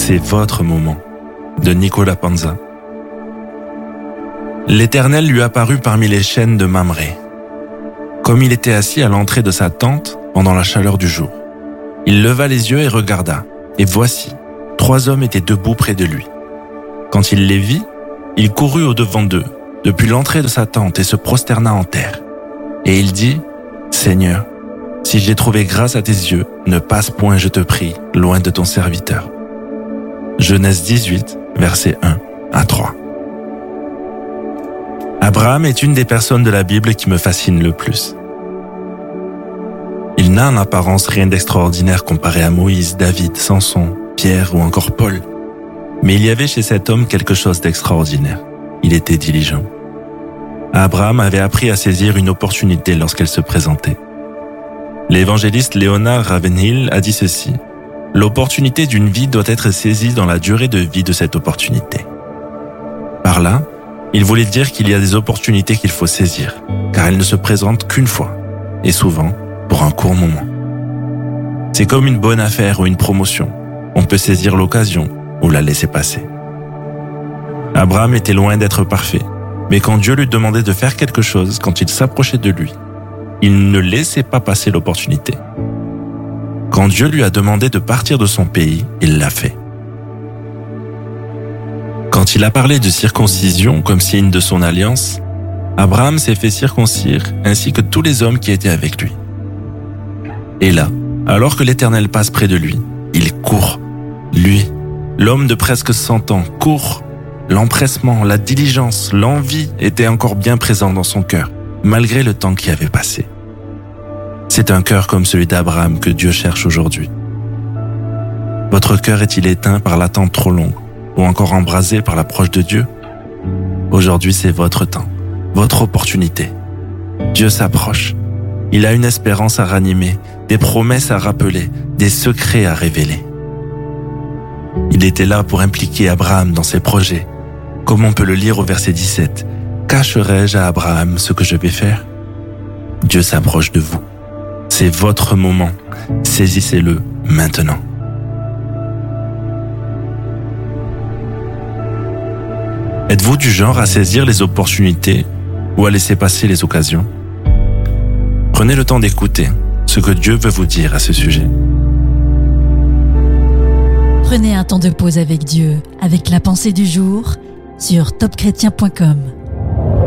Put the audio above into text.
c'est votre moment. De Nicolas Panza. L'Éternel lui apparut parmi les chênes de Mamré. Comme il était assis à l'entrée de sa tente pendant la chaleur du jour. Il leva les yeux et regarda, et voici, 3 hommes étaient debout près de lui. Quand il les vit, il courut au-devant d'eux, depuis l'entrée de sa tente, et se prosterna en terre. Et il dit, « Seigneur, si j'ai trouvé grâce à tes yeux, ne passe point, je te prie, loin de ton serviteur. » Genèse 18, versets 1 à 3. Abraham est une des personnes de la Bible qui me fascine le plus. Il n'a en apparence rien d'extraordinaire comparé à Moïse, David, Samson, Pierre ou encore Paul. Mais il y avait chez cet homme quelque chose d'extraordinaire. Il était diligent. Abraham avait appris à saisir une opportunité lorsqu'elle se présentait. L'évangéliste Léonard Ravenhill a dit ceci. L'opportunité d'une vie doit être saisie dans la durée de vie de cette opportunité. Par là, il voulait dire qu'il y a des opportunités qu'il faut saisir, car elles ne se présentent qu'une fois, et souvent pour un court moment. C'est comme une bonne affaire ou une promotion. On peut saisir l'occasion ou la laisser passer. Abraham était loin d'être parfait, mais quand Dieu lui demandait de faire quelque chose, quand il s'approchait de lui, il ne laissait pas passer l'opportunité. Quand Dieu lui a demandé de partir de son pays, il l'a fait. Quand il a parlé de circoncision comme signe de son alliance, Abraham s'est fait circoncire ainsi que tous les hommes qui étaient avec lui. Et là, alors que l'Éternel passe près de lui, il court. Lui, l'homme de presque 100 ans, court. L'empressement, la diligence, l'envie étaient encore bien présents dans son cœur, malgré le temps qui avait passé. C'est un cœur comme celui d'Abraham que Dieu cherche aujourd'hui. Votre cœur est-il éteint par l'attente trop longue ou encore embrasé par l'approche de Dieu? Aujourd'hui, c'est votre temps, votre opportunité. Dieu s'approche. Il a une espérance à ranimer, des promesses à rappeler, des secrets à révéler. Il était là pour impliquer Abraham dans ses projets. Comme on peut le lire au verset 17, « Cacherai-je à Abraham ce que je vais faire ?» Dieu s'approche de vous. C'est votre moment. Saisissez-le maintenant. Êtes-vous du genre à saisir les opportunités ou à laisser passer les occasions? Prenez le temps d'écouter ce que Dieu veut vous dire à ce sujet. Prenez un temps de pause avec Dieu, avec la pensée du jour sur topchrétien.com.